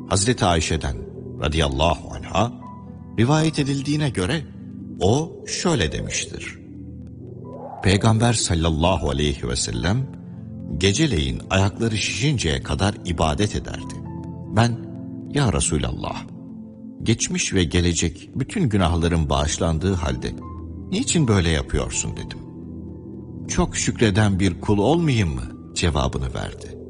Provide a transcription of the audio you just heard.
Hazreti Ayşe'den radıyallahu anha rivayet edildiğine göre o şöyle demiştir. Peygamber sallallahu aleyhi ve sellem geceleyin ayakları şişinceye kadar ibadet ederdi. Ben, ya Resulallah, geçmiş ve gelecek bütün günahların bağışlandığı halde niçin böyle yapıyorsun dedim. Çok şükreden bir kul olmayayım mı cevabını verdi.